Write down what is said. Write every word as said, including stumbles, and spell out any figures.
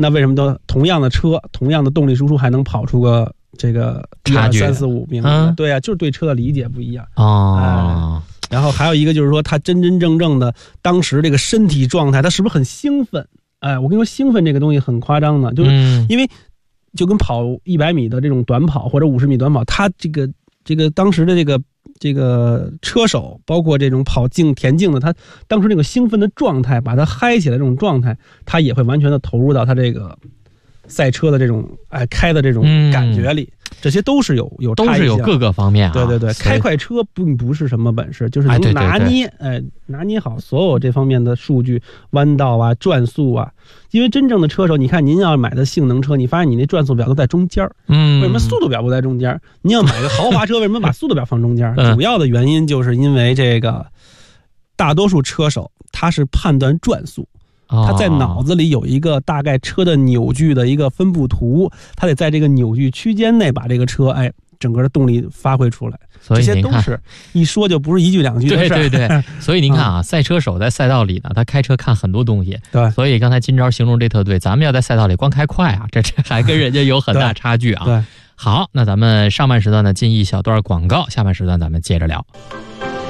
那为什么都同样的车，同样的动力输出还能跑出个这个差距三四五名？ 嗯， 对啊，就是对车的理解不一样哦。 哎然后还有一个就是说，他真真正正的当时这个身体状态，他是不是很兴奋？哎，我跟你说，兴奋这个东西很夸张的，就是因为就跟跑一百米的这种短跑或者五十米短跑，他这个这个当时的这个这个车手，包括这种跑竞田径的，他当时那个兴奋的状态，把他嗨起来这种状态，他也会完全的投入到他这个赛车的这种哎开的这种感觉里。嗯，这些都是有有都是有各个方面啊。 对对对，开快车并不是什么本事，就是能拿捏，哎，对对对，哎，拿捏好所有这方面的数据，弯道啊、转速啊。因为真正的车手，你看您要买的性能车，你发现你那转速表都在中间，嗯，为什么速度表不在中间？您要买个豪华车，为什么把速度表放中间？嗯，主要的原因就是因为这个大多数车手他是判断转速。他在脑子里有一个大概车的扭矩的一个分布图，他得在这个扭矩区间内把这个车哎整个的动力发挥出来。 所以这些都是一说就不是一句两句的事。 对对对，所以您看啊，嗯，赛车手在赛道里呢，他开车看很多东西。 对， 所以刚才今朝形容这特对，咱们要在赛道里光开快啊，这这还跟人家有很大差距啊。 对， 好，那咱们上半时段呢进一小段广告，下半时段咱们接着聊。